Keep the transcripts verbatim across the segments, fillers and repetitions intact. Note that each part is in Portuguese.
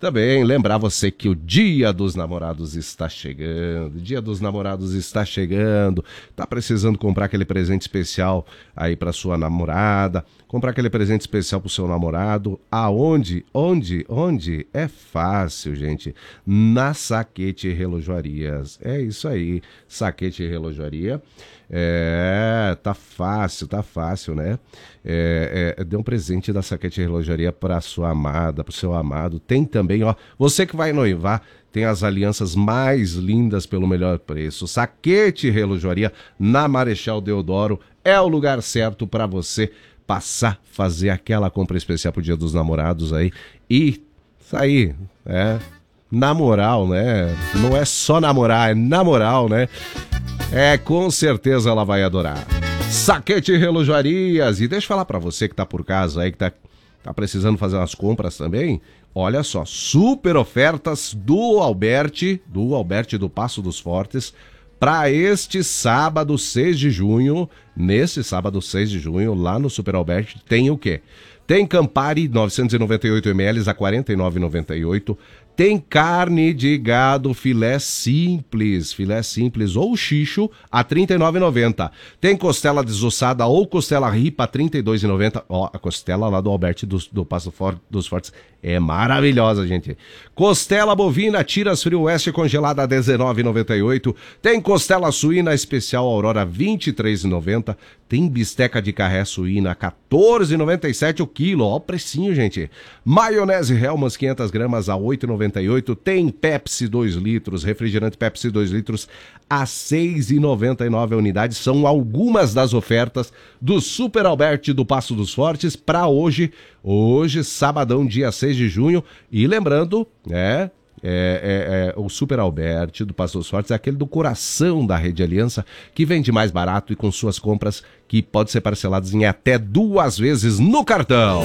Também lembrar você que o Dia dos Namorados está chegando, o Dia dos Namorados está chegando, tá precisando comprar aquele presente especial aí para sua namorada, comprar aquele presente especial para o seu namorado, aonde, onde, onde? É fácil, gente, na Saquete Relojoarias, é isso aí, Saquete Relojoaria, é, tá fácil, tá fácil, né? É, é, dê um presente da Saquete Relojoaria para sua amada, para o seu amado. Tem também, ó, você que vai noivar, tem as alianças mais lindas pelo melhor preço. Saquete Relojoaria na Marechal Deodoro é o lugar certo para você passar, fazer aquela compra especial pro Dia dos Namorados aí e sair, é, na moral, né? Não é só namorar, é na moral, né? É, com certeza ela vai adorar. Saquete Relojoarias. E deixa eu falar pra você que tá por casa aí, que tá, tá precisando fazer umas compras também. Olha só, super ofertas do Alberti, do Alberti do Passo dos Fortes, para este sábado, seis de junho. Nesse sábado, seis de junho, lá no Super Alberti, tem o quê? Tem Campari novecentos e noventa e oito mililitros a quarenta e nove reais e noventa e oito centavos. Tem carne de gado filé simples, filé simples ou xixo a trinta e nove reais e noventa centavos. Tem costela desossada ou costela ripa a trinta e dois reais e noventa centavos. Ó, a costela lá do Alberti do, do Passo For, dos Fortes é maravilhosa, gente. Costela bovina tiras frio oeste congelada a dezenove reais e noventa e oito centavos. Tem costela suína especial Aurora vinte e três reais e noventa centavos. Tem bisteca de carré suína quatorze reais e noventa e sete centavos o quilo. Ó o precinho, gente. Maionese Hellmann's quinhentas gramas a oito reais e noventa e oito centavos. Tem Pepsi dois litros, refrigerante Pepsi dois litros a seis reais e noventa e nove centavos a unidade. São algumas das ofertas do Super Alberti do Passo dos Fortes para hoje, hoje, sabadão, dia seis de junho. E lembrando, né, é, é, é, o Super Alberti do Passo dos Fortes é aquele do coração da Rede Aliança, que vende mais barato e com suas compras que pode ser parceladas em até duas vezes no cartão.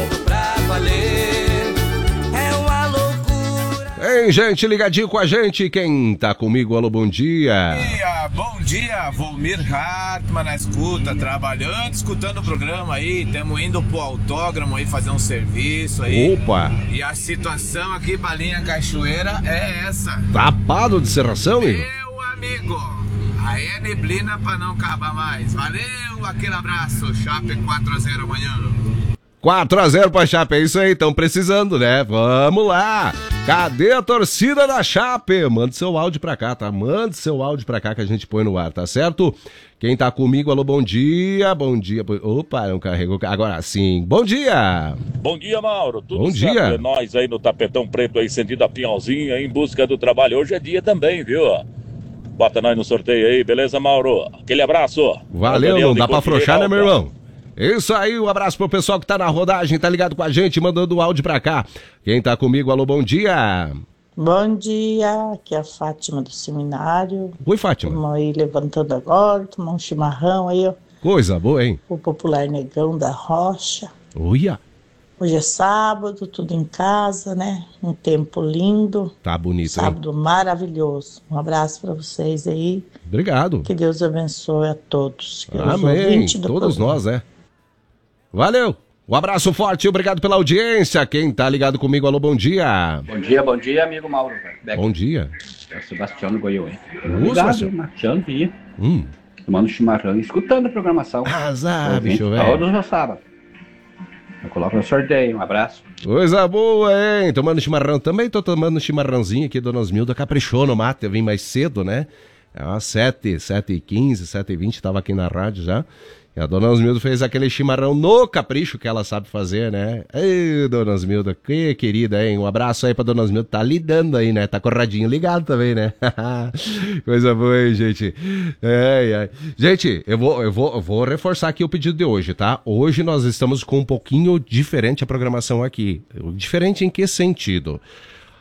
Hein, gente, ligadinho com a gente, quem tá comigo, alô, bom dia. Bom dia, bom dia, Volmir Hartmann na escuta, trabalhando, escutando o programa aí, estamos indo pro autódromo aí fazer um serviço aí. Opa! E a situação aqui pra linha Cachoeira é essa. Tapado de serração, amigo? Meu amigo, aí é neblina pra não acabar mais. Valeu, aquele abraço, Chape quatro a zero amanhã. quatro a zero pra Chape, é isso aí, estão precisando, né? Vamos lá! Cadê a torcida da Chape? Manda seu áudio pra cá, tá? Manda seu áudio pra cá que a gente põe no ar, tá certo? Quem tá comigo, alô, bom dia, bom dia. Opa, não carregou. Agora sim, bom dia! Bom dia, Mauro. Tudo bom certo? dia! É nós aí no Tapetão Preto, aí, sentido a Pinhalzinha, em busca do trabalho. Hoje é dia também, viu? Bota nós no sorteio aí, beleza, Mauro? Aquele abraço. Valeu, não dá pra afrouxar, né, meu irmão? Isso aí, um abraço pro pessoal que tá na rodagem, tá ligado com a gente, mandando o áudio pra cá. Quem tá comigo, alô, bom dia. Bom dia, aqui é a Fátima do seminário. Oi, Fátima. Estamos aí levantando agora, tomar um chimarrão aí, ó. Coisa boa, hein? O popular negão da rocha. Olha. Hoje é sábado, tudo em casa, né? Um tempo lindo. Tá bonito, sábado hein? Maravilhoso. Um abraço pra vocês aí. Obrigado. Que Deus abençoe a todos. Que amém, todos nós, né? Valeu, um abraço forte, obrigado pela audiência. Quem tá ligado comigo, alô, bom dia. Bom dia, bom dia, amigo Mauro. Beck. Bom dia. É o Sebastião Goiô, hein? Obrigado, Marchando via. Hum. Tomando chimarrão, escutando a programação. Azar, bicho, velho. Todos os sábados. Eu coloco no sorteio, um abraço. Coisa boa, hein? Tomando chimarrão. Também tô tomando chimarrãozinho aqui, dona Osmilda caprichou no mate. Eu vim mais cedo, né? É umas sete, sete e quinze, sete e vinte, tava aqui na rádio já. E a dona Osmilda fez aquele chimarrão no capricho que ela sabe fazer, né? Ei, dona Osmilda, que querida, hein? Um abraço aí pra dona Osmilda, tá lidando aí, né? Tá com o radinho ligado também, né? Coisa boa, hein, gente? Ai, ai. Gente, eu vou, eu, vou, eu vou reforçar aqui o pedido de hoje, tá? Hoje nós estamos com um pouquinho diferente a programação aqui. Diferente em que sentido?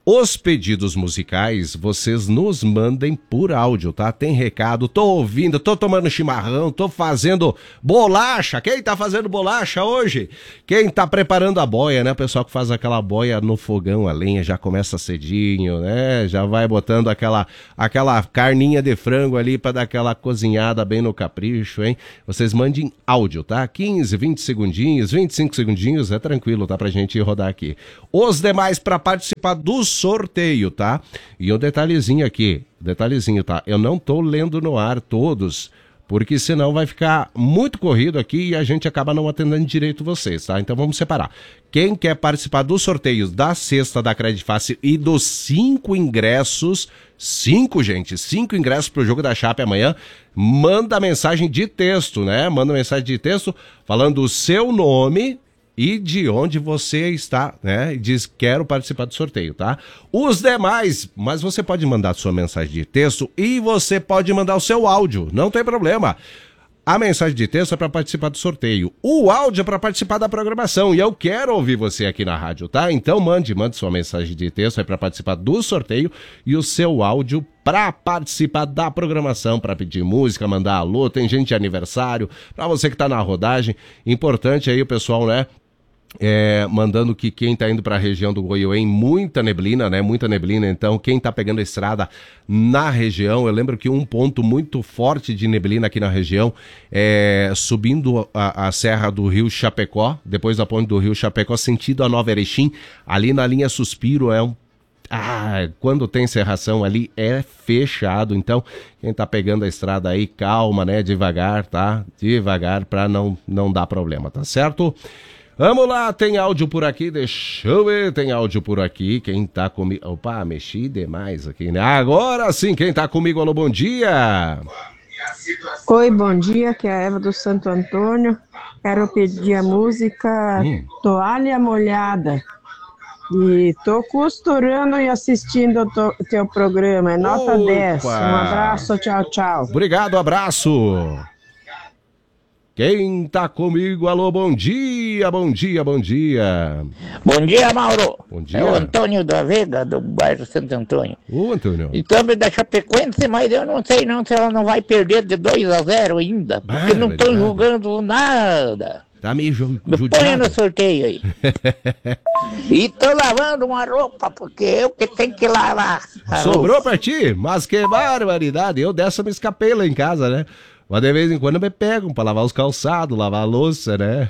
Os pedidos musicais, vocês nos mandem por áudio, tá? Tem recado, tô ouvindo, tô tomando chimarrão, tô fazendo bolacha. Quem tá fazendo bolacha hoje? Quem tá preparando a boia, né? O pessoal que faz aquela boia no fogão, a lenha já começa cedinho, né? Já vai botando aquela, aquela carninha de frango ali pra dar aquela cozinhada bem no capricho, hein? Vocês mandem áudio, tá? quinze, vinte segundinhos, vinte e cinco segundinhos, é tranquilo, tá? Pra gente rodar aqui. Os demais pra participar dos sorteio, tá? E um detalhezinho aqui, detalhezinho, tá? Eu não tô lendo no ar todos, porque senão vai ficar muito corrido aqui e a gente acaba não atendendo direito vocês, tá? Então vamos separar. Quem quer participar dos sorteios da cesta da Credit Fácil e dos cinco ingressos, cinco, gente, cinco ingressos pro jogo da Chape amanhã, manda mensagem de texto, né? Manda mensagem de texto falando o seu nome e de onde você está, né? E diz, quero participar do sorteio, tá? Os demais, mas você pode mandar sua mensagem de texto e você pode mandar o seu áudio, não tem problema. A mensagem de texto é para participar do sorteio. O áudio é para participar da programação. E eu quero ouvir você aqui na rádio, tá? Então mande, mande sua mensagem de texto é para participar do sorteio e o seu áudio para participar da programação, para pedir música, mandar alô, tem gente de aniversário, para você que tá na rodagem. Importante aí o pessoal, né? É, mandando que quem tá indo para a região do Goiôem, muita neblina, né? Muita neblina, então quem tá pegando a estrada na região, eu lembro que um ponto muito forte de neblina aqui na região é subindo a, a serra do Rio Chapecó, depois da ponte do Rio Chapecó, sentido a Nova Erechim, ali na linha Suspiro, é um Ah, quando tem serração ali é fechado, então quem tá pegando a estrada aí, calma, né? Devagar, tá? Devagar pra não, não dar problema, tá certo? Vamos lá, tem áudio por aqui, deixa eu ver, tem áudio por aqui, quem tá comigo, opa, mexi demais aqui, né? Agora sim, quem tá comigo, alô, bom dia! Oi, bom dia, que é a Eva do Santo Antônio, quero pedir a música hum. Toalha Molhada, e tô costurando e assistindo o to, teu programa, é nota Opa. dez, um abraço, tchau, tchau. Obrigado, abraço! Quem tá comigo? Alô, bom dia, bom dia, bom dia. Bom dia, Mauro. Bom dia. É o Antônio da Veiga, do bairro Santo Antônio. Ô, Antônio. E também da Chapecoense, mas eu não sei não se ela não vai perder de dois a zero ainda, porque ah, não estão jogando nada. Tá meio judiado. Põe no sorteio aí. E tô lavando uma roupa, porque eu que tenho que lavar. Sobrou pra ti? Mas que barbaridade. Eu dessa me escapei lá em casa, né? Mas de vez em quando me pegam pra lavar os calçados, lavar a louça, né?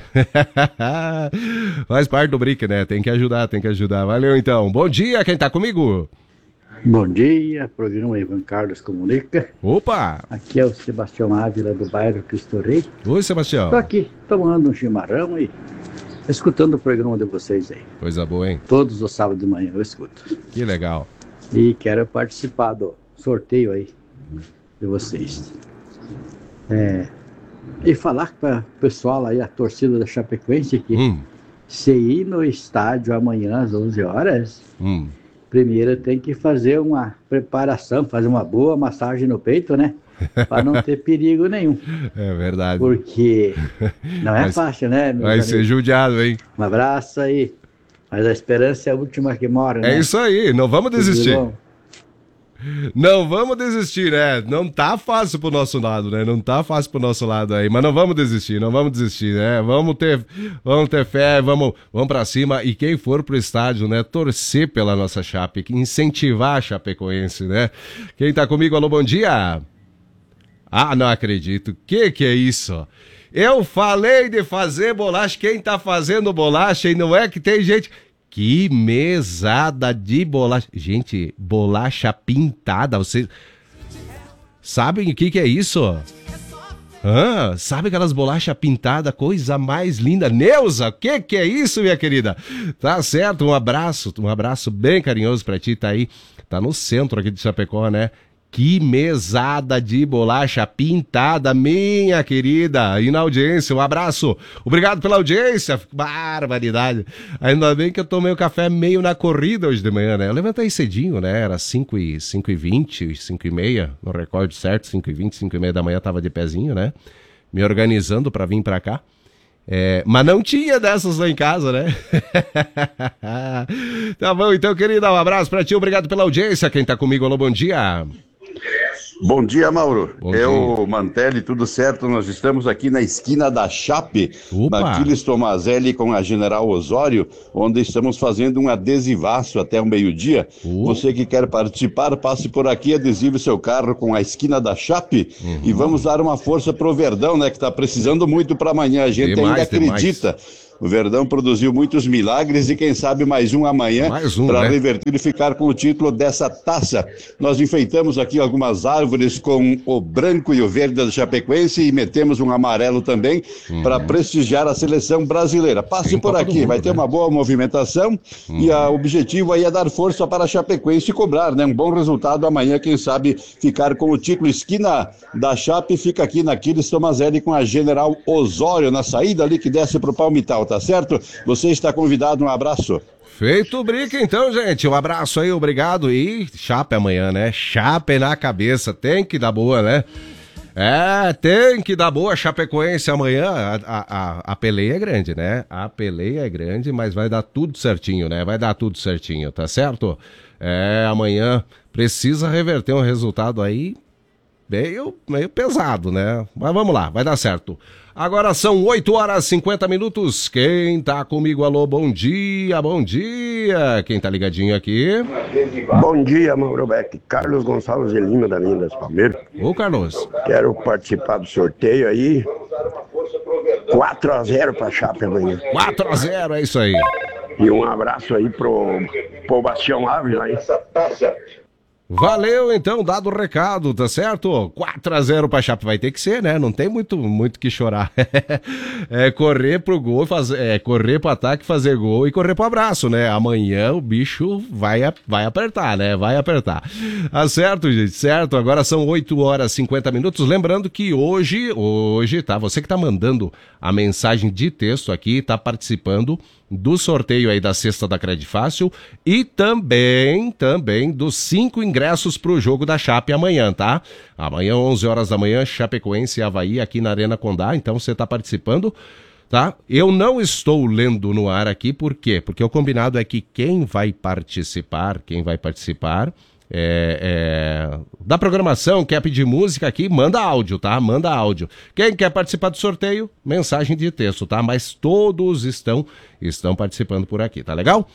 Faz parte do brinque, né? Tem que ajudar, tem que ajudar. Valeu, então. Bom dia, quem tá comigo? Bom dia, programa Ivan Carlos Comunica. Opa! Aqui é o Sebastião Ávila, do bairro Cristo Rei. Oi, Sebastião. Tô aqui, tomando um chimarrão e escutando o programa de vocês aí. Coisa boa, hein? Todos os sábados de manhã eu escuto. Que legal. E quero participar do sorteio aí de vocês. É, e falar para o pessoal aí, a torcida da Chapecoense, que hum. se ir no estádio amanhã às onze horas, hum. primeiro tem que fazer uma preparação, fazer uma boa massagem no peito, né? Para não ter perigo nenhum. É verdade. Porque não é vai, fácil, né? Vai amigos? Ser judiado, hein? Um abraço aí. Mas a esperança é a última que mora, né? É isso aí, não vamos desistir. Não vamos desistir, né? Não tá fácil pro nosso lado, né? Não tá fácil pro nosso lado aí, mas não vamos desistir, não vamos desistir, né? Vamos ter, vamos ter fé, vamos, vamos pra cima e quem for pro estádio, né? Torcer pela nossa Chape, incentivar a Chapecoense, né? Quem tá comigo, alô, bom dia? Ah, não acredito. Que que é isso? Eu falei de fazer bolacha, quem tá fazendo bolacha e não é que tem gente... Que mesada de bolacha. Gente, bolacha pintada. Vocês sabem o que, que é isso? Ah, sabe aquelas bolachas pintadas, coisa mais linda. Neuza, o que, que é isso, minha querida? Tá certo, um abraço, um abraço bem carinhoso pra ti. Tá aí, tá no centro aqui de Chapecó, né? Que mesada de bolacha pintada, minha querida. E na audiência, um abraço. Obrigado pela audiência. Barbaridade. Ainda bem que eu tomei o café meio na corrida hoje de manhã, né? Eu levantei cedinho, né? Era cinco e vinte, cinco e meia, não recordo certo, cinco e vinte, cinco e meia da manhã tava de pezinho, né? Me organizando pra vir pra cá. É, mas não tinha dessas lá em casa, né? Tá bom, então, querida, um abraço pra ti, obrigado pela audiência. Quem tá comigo, alô, bom dia. Bom dia, Mauro. Bom é dia. o Mantelli, tudo certo? Nós estamos aqui na esquina da Chape, Opa. na Aquiles Tomazelli com a General Osório, onde estamos fazendo um adesivaço até o meio-dia. Uh. Você que quer participar, passe por aqui, adesive seu carro com a esquina da Chape uhum. e vamos dar uma força pro Verdão, né? Que tá precisando muito para amanhã. A gente demais, ainda acredita. Demais. O Verdão produziu muitos milagres e quem sabe mais um amanhã um, para né? reverter e ficar com o título dessa taça. Nós enfeitamos aqui algumas árvores com o branco e o verde da Chapecoense e metemos um amarelo também uhum. para prestigiar a seleção brasileira. Passe Tem por aqui, mundo, vai ter né? uma boa movimentação uhum. e o objetivo aí é dar força para a Chapecoense e cobrar, né? Um bom resultado amanhã, quem sabe ficar com o título. Esquina da Chape fica aqui na Aquiles Tomazelli com a General Osório, na saída ali que desce pro Palmital, tá certo? Você está convidado, um abraço. Feito o brique então, gente, um abraço aí, obrigado, e Chape amanhã, né? Chape na cabeça, tem que dar boa, né? É, tem que dar boa Chapecoense amanhã, a, a, a peleia é grande, né? A peleia é grande, mas vai dar tudo certinho, né? Vai dar tudo certinho, tá certo? É, amanhã precisa reverter um resultado aí meio, meio pesado, né? Mas vamos lá, vai dar certo. Agora são oito horas e cinquenta minutos. Quem tá comigo? Alô, bom dia, bom dia. Quem tá ligadinho aqui? Bom dia, Mauro Beck. Carlos Gonçalves de Lima, da linha das Palmeiras. Ô, Carlos. Quero participar do sorteio aí. quatro a zero pra Chape amanhã. quatro a zero, é isso aí. E um abraço aí pro, pro Bastião Alves aí. Valeu, então, dado o recado, tá certo? quatro a zero pra Chape, vai ter que ser, né? Não tem muito muito que chorar. É correr pro gol, fazer, é correr pro ataque, fazer gol e correr pro abraço, né? Amanhã o bicho vai, vai apertar, né? Vai apertar. Tá certo, gente? Certo? Agora são oito horas e cinquenta minutos. Lembrando que hoje, hoje, tá? Você que tá mandando a mensagem de texto aqui, tá participando do sorteio aí da cesta da Credifácil e também, também dos cinco ingressos pro jogo da Chape amanhã, tá? Amanhã, onze horas da manhã, Chapecoense e Avaí aqui na Arena Condá, então você tá participando, tá? Eu não estou lendo no ar aqui, por quê? Porque o combinado é que quem vai participar, quem vai participar... É, é, da programação, quer pedir música aqui, manda áudio, tá? Manda áudio. Quem quer participar do sorteio, mensagem de texto, tá? Mas todos estão, estão participando por aqui, tá legal?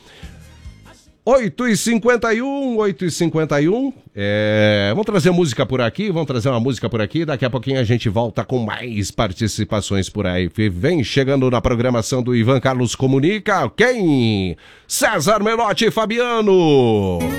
oito e cinquenta e um, oito e cinquenta e um, é, vamos trazer música por aqui, vamos trazer uma música por aqui, daqui a pouquinho a gente volta com mais participações por aí. Vem chegando na programação do Ivan Carlos Comunica, quem? César Menotti e Fabiano.